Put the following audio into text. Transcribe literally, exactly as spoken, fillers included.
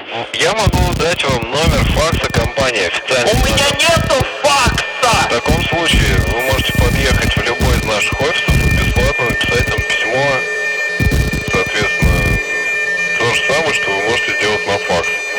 я могу дать вам номер факса компании официально. У меня нету факса! В таком случае вы можете подъехать в любой из наших офисов и бесплатно написать там письмо. Соответственно, то же самое, что вы можете сделать на факс.